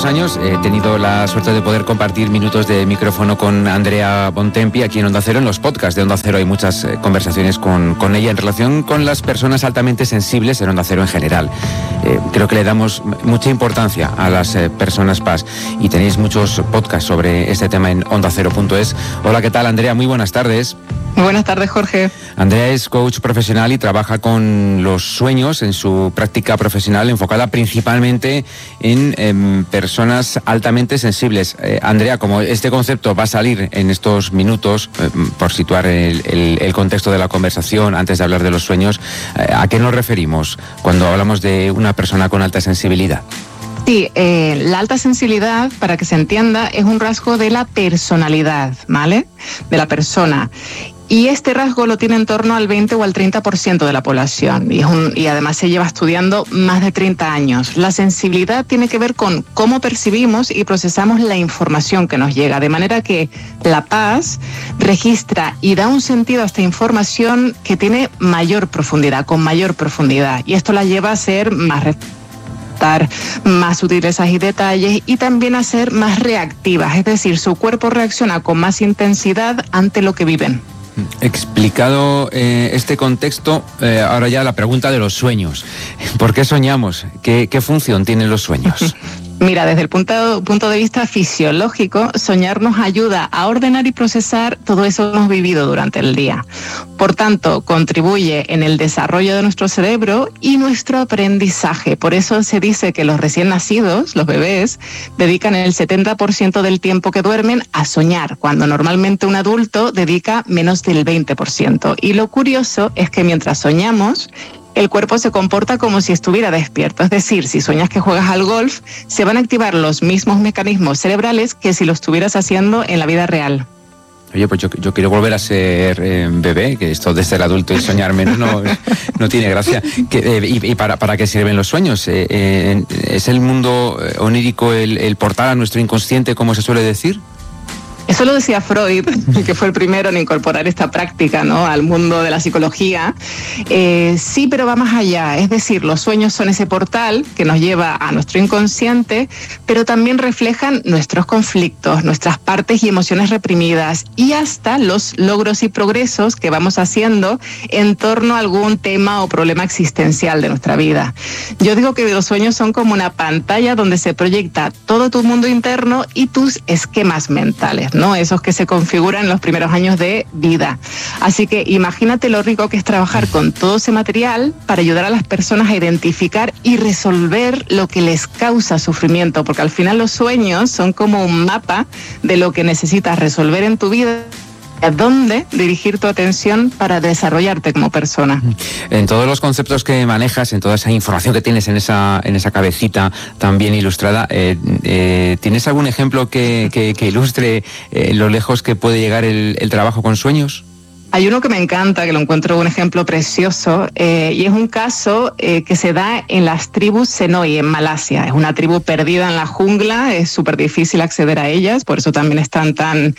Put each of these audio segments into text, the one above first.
muchos años he tenido la suerte de poder compartir minutos de micrófono con Andrea Bontempi aquí en Onda Cero, en los podcasts de Onda Cero. Hay muchas conversaciones con ella en relación con las personas altamente sensibles en Onda Cero en general. Creo que le damos mucha importancia a las personas PAS y tenéis muchos podcasts sobre este tema en ondacero.es. Hola, ¿qué tal, Andrea? Muy buenas tardes. Muy buenas tardes, Jorge. Andrea es coach profesional y trabaja con los sueños en su práctica profesional, enfocada principalmente en personas altamente sensibles. Andrea, como este concepto va a salir en estos minutos, por situar el contexto de la conversación antes de hablar de los sueños, ¿a qué nos referimos cuando hablamos de una persona con alta sensibilidad? Sí, la alta sensibilidad, para que se entienda, es un rasgo de la personalidad, ¿vale? De la persona. Y este rasgo lo tiene en torno al 20 o al 30% de la población y además se lleva estudiando más de 30 años. La sensibilidad tiene que ver con cómo percibimos y procesamos la información que nos llega, de manera que la PAS registra y da un sentido a esta información que tiene mayor profundidad, con mayor profundidad, y esto la lleva a ser más sutilezas y detalles y también a ser más reactivas, es decir, su cuerpo reacciona con más intensidad ante lo que viven. Explicado este contexto, ahora ya la pregunta de los sueños. ¿Por qué soñamos? ¿Qué función tienen los sueños? Mira, desde el punto de vista fisiológico, soñar nos ayuda a ordenar y procesar todo eso que hemos vivido durante el día. Por tanto, contribuye en el desarrollo de nuestro cerebro y nuestro aprendizaje. Por eso se dice que los recién nacidos, los bebés, dedican el 70% del tiempo que duermen a soñar, cuando normalmente un adulto dedica menos del 20%. Y lo curioso es que mientras soñamos, el cuerpo se comporta como si estuviera despierto. Es decir, si sueñas que juegas al golf, se van a activar los mismos mecanismos cerebrales que si lo estuvieras haciendo en la vida real. Oye, pues yo quiero volver a ser bebé, que esto de ser adulto y soñar menos no tiene gracia. ¿Y para qué sirven los sueños? ¿Es el mundo onírico el portal a nuestro inconsciente, como se suele decir? Eso lo decía Freud, que fue el primero en incorporar esta práctica, ¿no?, al mundo de la psicología. Sí, pero va más allá. Es decir, los sueños son ese portal que nos lleva a nuestro inconsciente, pero también reflejan nuestros conflictos, nuestras partes y emociones reprimidas y hasta los logros y progresos que vamos haciendo en torno a algún tema o problema existencial de nuestra vida. Yo digo que los sueños son como una pantalla donde se proyecta todo tu mundo interno y tus esquemas mentales, ¿no? Esos que se configuran en los primeros años de vida. Así que imagínate lo rico que es trabajar con todo ese material para ayudar a las personas a identificar y resolver lo que les causa sufrimiento, porque al final los sueños son como un mapa de lo que necesitas resolver en tu vida, a dónde dirigir tu atención para desarrollarte como persona. En todos los conceptos que manejas, en toda esa información que tienes en esa cabecita tan bien ilustrada, ¿tienes algún ejemplo que ilustre lo lejos que puede llegar el trabajo con sueños? Hay uno que me encanta, que lo encuentro un ejemplo precioso, y es un caso que se da en las tribus Senoi, en Malasia. Es una tribu perdida en la jungla, es súper difícil acceder a ellas, por eso también están tan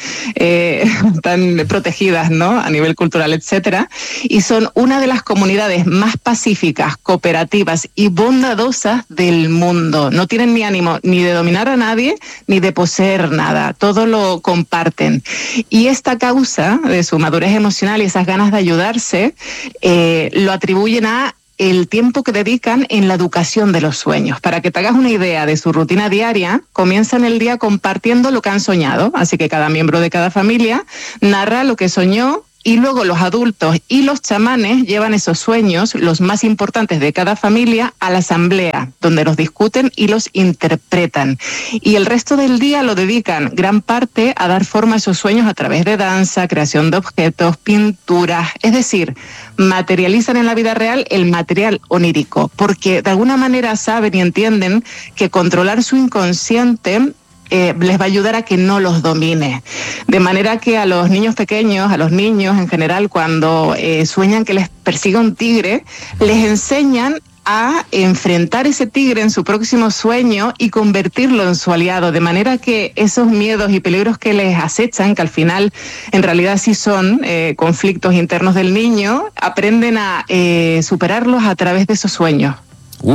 protegidas, ¿no?, a nivel cultural, etcétera. Y son una de las comunidades más pacíficas, cooperativas y bondadosas del mundo. No tienen ni ánimo ni de dominar a nadie, ni de poseer nada. Todo lo comparten. Y esta causa de su madurez emocional y esas ganas de ayudarse, lo atribuyen a el tiempo que dedican en la educación de los sueños. Para que te hagas una idea de su rutina diaria, comienzan el día compartiendo lo que han soñado, así que cada miembro de cada familia narra lo que soñó, y luego los adultos y los chamanes llevan esos sueños, los más importantes de cada familia, a la asamblea, donde los discuten y los interpretan. Y el resto del día lo dedican gran parte a dar forma a esos sueños a través de danza, creación de objetos, pinturas, es decir, materializan en la vida real el material onírico, porque de alguna manera saben y entienden que controlar su inconsciente les va a ayudar a que no los domine. De manera que a los niños pequeños, a los niños en general, cuando sueñan que les persigue un tigre, les enseñan a enfrentar ese tigre en su próximo sueño y convertirlo en su aliado, de manera que esos miedos y peligros que les acechan, que al final en realidad sí son conflictos internos del niño, aprenden a superarlos a través de esos sueños.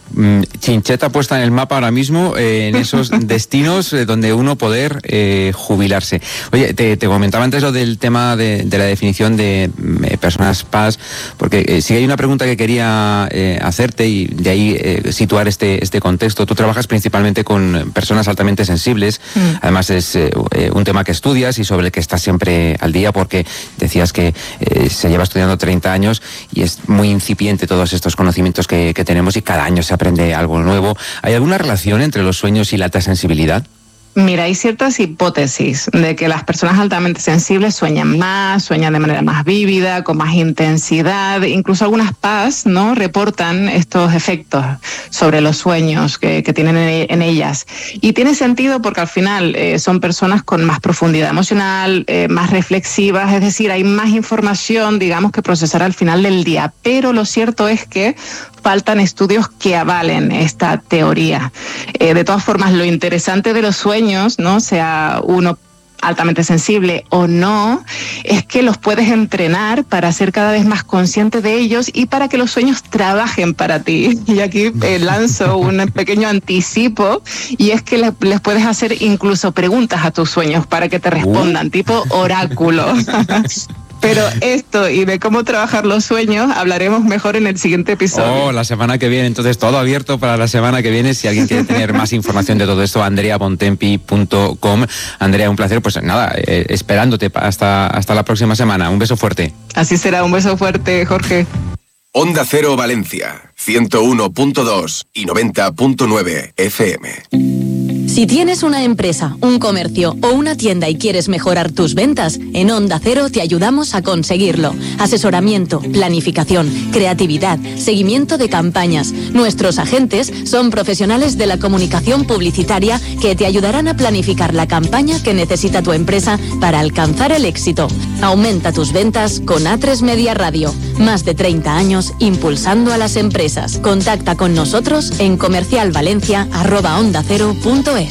chincheta puesta en el mapa ahora mismo, en esos destinos donde uno poder jubilarse. Oye, te comentaba antes lo del tema de la definición de personas PAS, porque sí hay una pregunta que quería hacerte y de ahí situar este contexto. Tú trabajas principalmente con personas altamente sensibles, además es un tema que estudias y sobre el que estás siempre al día, porque decías que se lleva estudiando 30 años y es muy incipiente todos estos conocimientos que tenemos y cada año se aprende algo nuevo. ¿Hay alguna relación entre los sueños y la alta sensibilidad? Mira, hay ciertas hipótesis de que las personas altamente sensibles sueñan más, sueñan de manera más vívida, con más intensidad. Incluso algunas PAS, ¿no?, reportan estos efectos sobre los sueños que tienen en ellas. Y tiene sentido porque al final son personas con más profundidad emocional, más reflexivas, es decir, hay más información, digamos, que procesar al final del día. Pero lo cierto es que faltan estudios que avalen esta teoría. De todas formas, lo interesante de los sueños, ¿no?, sea uno altamente sensible o no, es que los puedes entrenar para ser cada vez más consciente de ellos y para que los sueños trabajen para ti. Y aquí lanzo un pequeño anticipo, y es que les puedes hacer incluso preguntas a tus sueños para que te respondan, tipo oráculo. Pero esto y de cómo trabajar los sueños hablaremos mejor en el siguiente episodio. La semana que viene, entonces todo abierto para la semana que viene. Si alguien quiere tener más información de todo esto, andreabontempi.com. Andrea, un placer, pues nada, esperándote hasta la próxima semana. Un beso fuerte. Así será, un beso fuerte, Jorge. Onda Cero Valencia, 101.2 y 90.9 FM. Si tienes una empresa, un comercio o una tienda y quieres mejorar tus ventas, en Onda Cero te ayudamos a conseguirlo. Asesoramiento, planificación, creatividad, seguimiento de campañas. Nuestros agentes son profesionales de la comunicación publicitaria que te ayudarán a planificar la campaña que necesita tu empresa para alcanzar el éxito. Aumenta tus ventas con A3 Media Radio. Más de 30 años impulsando a las empresas. Contacta con nosotros en comercialvalencia@ondacero.es.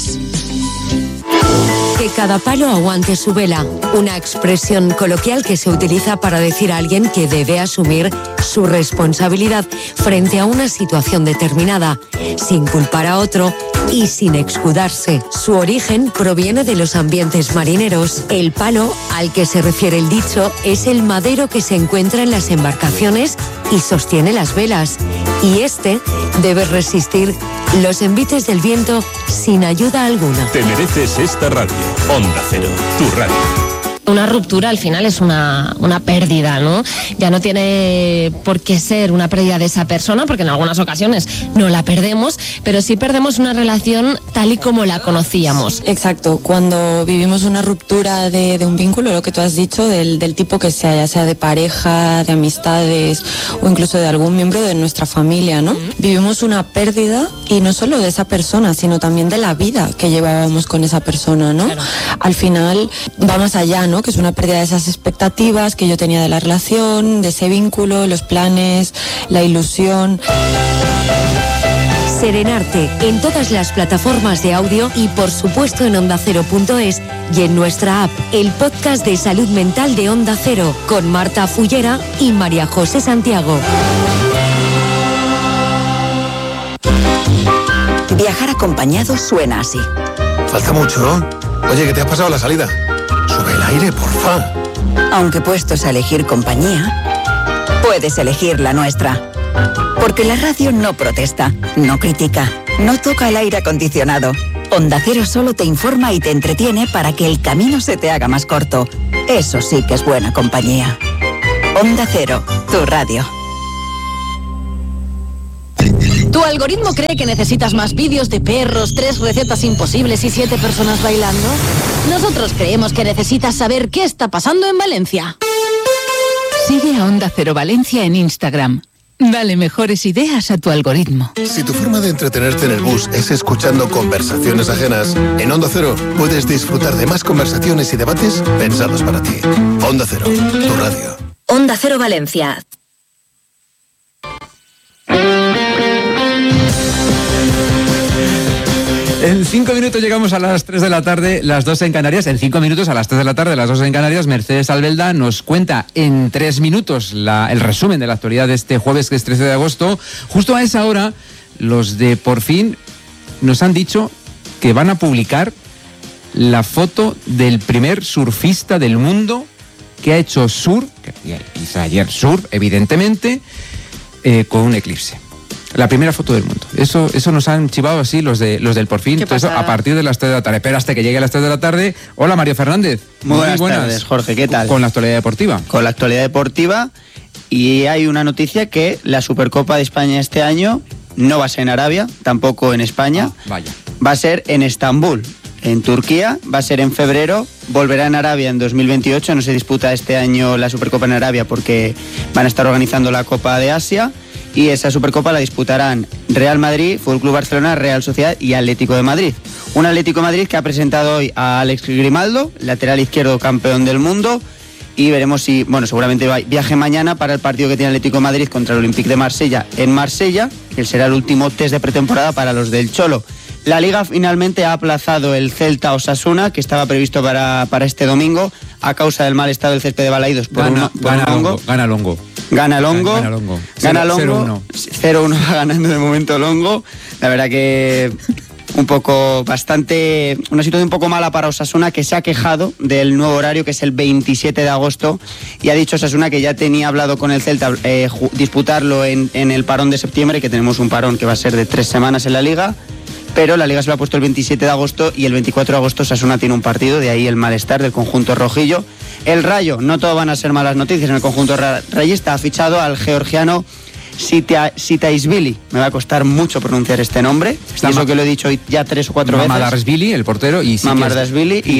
Que cada palo aguante su vela, una expresión coloquial que se utiliza para decir a alguien que debe asumir su responsabilidad frente a una situación determinada, sin culpar a otro y sin escudarse. Su origen proviene de los ambientes marineros. El palo al que se refiere el dicho es el madero que se encuentra en las embarcaciones y sostiene las velas, y este debe resistir los envites del viento sin ayuda alguna. Te mereces esta radio. Onda Cero, tu radio. Una ruptura al final es una pérdida, ¿no? Ya no tiene por qué ser una pérdida de esa persona, porque en algunas ocasiones no la perdemos, pero sí perdemos una relación tal y como la conocíamos. Exacto, cuando vivimos una ruptura de un vínculo, lo que tú has dicho, del tipo que sea, ya sea de pareja, de amistades o incluso de algún miembro de nuestra familia, ¿no? Vivimos una pérdida, y no solo de esa persona, sino también de la vida que llevábamos con esa persona, ¿no? Claro. Al final va más allá, ¿no? Que es una pérdida de esas expectativas que yo tenía de la relación, de ese vínculo, los planes, la ilusión. Serenarte en todas las plataformas de audio y por supuesto en ondacero.es y en nuestra app, el podcast de salud mental de Onda Cero, con Marta Fullera y María José Santiago. Viajar acompañado suena así. Falta mucho. Oye, ¿qué te has pasado la salida? Sube el aire, porfa. Aunque puestos a elegir compañía, puedes elegir la nuestra. Porque la radio no protesta, no critica, no toca el aire acondicionado. Onda Cero solo te informa y te entretiene para que el camino se te haga más corto. Eso sí que es buena compañía. Onda Cero, tu radio. ¿Tu algoritmo cree que necesitas más vídeos de perros, 3 recetas imposibles y 7 personas bailando? Nosotros creemos que necesitas saber qué está pasando en Valencia. Sigue a Onda Cero Valencia en Instagram. Dale mejores ideas a tu algoritmo. Si tu forma de entretenerte en el bus es escuchando conversaciones ajenas, en Onda Cero puedes disfrutar de más conversaciones y debates pensados para ti. Onda Cero, tu radio. Onda Cero Valencia. En 5 minutos llegamos a las 3 de la tarde, las 2 en Canarias. En 5 minutos a las 3 de la tarde, las 2 en Canarias, Mercedes Albelda nos cuenta en 3 minutos el resumen de la actualidad de este jueves, que es 13 de agosto. Justo a esa hora los de Por Fin nos han dicho que van a publicar la foto del primer surfista del mundo que ha hecho surf, que hizo ayer surf, evidentemente, con un eclipse. La primera foto del mundo. Eso nos han chivado así los del Por Fin. Entonces, a partir de las 3 de la tarde. Pero hasta que llegue a las 3 de la tarde. Hola, Mario Fernández. Muy buenas tardes, Jorge. ¿Qué tal? Con la actualidad deportiva. Con la actualidad deportiva. Y hay una noticia que la Supercopa de España este año no va a ser en Arabia, tampoco en España. Vaya. Va a ser en Estambul, en Turquía. Va a ser en febrero. Volverá en Arabia en 2028. No se disputa este año la Supercopa en Arabia porque van a estar organizando la Copa de Asia. Y esa Supercopa la disputarán Real Madrid, Fútbol Club Barcelona, Real Sociedad y Atlético de Madrid. Un Atlético de Madrid que ha presentado hoy a Alex Grimaldo, lateral izquierdo campeón del mundo, y veremos si, seguramente viaje mañana para el partido que tiene Atlético de Madrid contra el Olympique de Marsella en Marsella, que será el último test de pretemporada para los del Cholo. La Liga finalmente ha aplazado el Celta Osasuna, que estaba previsto para este domingo, a causa del mal estado del césped de Balaídos. Gana Longo. Gana Longo. 0-1 va ganando de momento Longo. La verdad que una situación un poco mala para Osasuna, que se ha quejado del nuevo horario, que es el 27 de agosto, y ha dicho Osasuna que ya tenía hablado con el Celta disputarlo en el parón de septiembre, que tenemos un parón que va a ser de 3 semanas en la Liga, pero la Liga se lo ha puesto el 27 de agosto y el 24 de agosto Osasuna tiene un partido, de ahí el malestar del conjunto rojillo. El Rayo, no todo van a ser malas noticias en el conjunto rayista, ha fichado al georgiano Sitaishvili. Me va a costar mucho pronunciar este nombre, y eso que lo he dicho ya 3 o 4 veces. Mamardashvili, el portero, y Mamardashvili y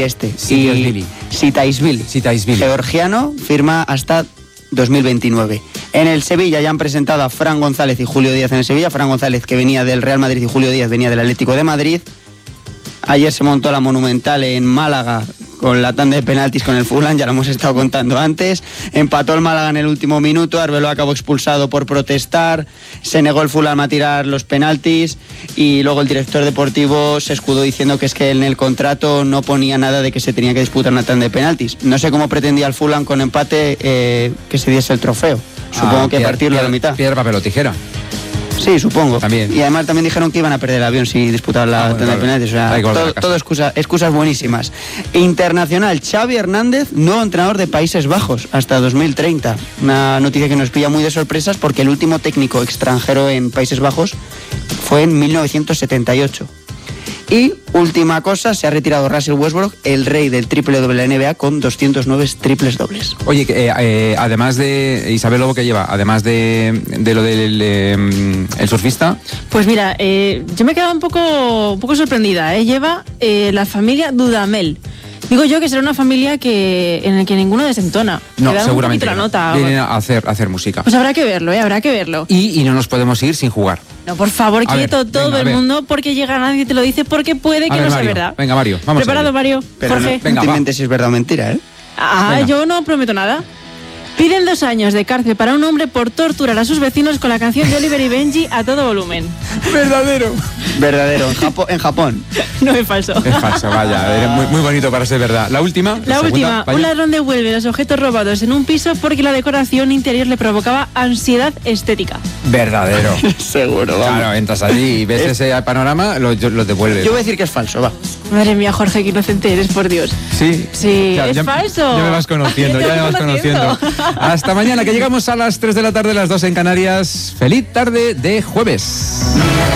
Sitaishvili. Georgiano, firma hasta 2029. En el Sevilla ya han presentado a Fran González y Julio Díaz en el Sevilla. Fran González, que venía del Real Madrid, y Julio Díaz venía del Atlético de Madrid. Ayer se montó la Monumental en Málaga con la tanda de penaltis con el Fulham, ya lo hemos estado contando antes. Empató el Málaga en el último minuto, Arbeloa acabó expulsado por protestar, se negó el Fulham a tirar los penaltis y luego el director deportivo se escudó diciendo que es que en el contrato no ponía nada de que se tenía que disputar una tanda de penaltis. No sé cómo pretendía el Fulham con empate que se diese el trofeo. Supongo que partirlo a la mitad. Piedra, papel o tijera. Sí, supongo. También. Y además también dijeron que iban a perder el avión si disputaban la tanda de penaltis. O sea, todo excusas buenísimas. Internacional, Xavi Hernández, nuevo entrenador de Países Bajos hasta 2030. Una noticia que nos pilla muy de sorpresas porque el último técnico extranjero en Países Bajos fue en 1978. Y última cosa, se ha retirado Russell Westbrook, el rey del triple doble de la NBA, con 209 triples dobles. Oye, además de Isabel Lobo, que lleva, además de lo del el surfista. Pues mira, yo me he quedado un poco sorprendida. Lleva la familia Dudamel. Digo yo que será una familia en la que ninguno desentona. No, seguramente la nota. Vienen a hacer música. Pues habrá que verlo, habrá que verlo. Y no nos podemos ir sin jugar. No, por favor, quieto todo el mundo, porque llega nadie te lo dice, porque puede que no sea verdad. Venga, Mario, vamos. ¿Preparado, Mario? Pero Jorge. No te inventes si es verdad o mentira, ¿eh? Yo no prometo nada. Piden 2 años de cárcel para un hombre por torturar a sus vecinos con la canción de Oliver y Benji a todo volumen. Verdadero, en Japón. No es falso. Es falso, vaya, era muy bonito para ser verdad. La última. Un ladrón devuelve los objetos robados en un piso porque la decoración interior le provocaba ansiedad estética. Verdadero. Seguro, vamos. Claro, entras allí y ves ese panorama, lo devuelves. Yo voy a decir que es falso, va. Madre mía, Jorge, qué inocente eres, por Dios. Sí, es falso. Ya me vas conociendo, Hasta mañana, que llegamos a las 3 de la tarde, las 2 en Canarias. Feliz tarde de jueves.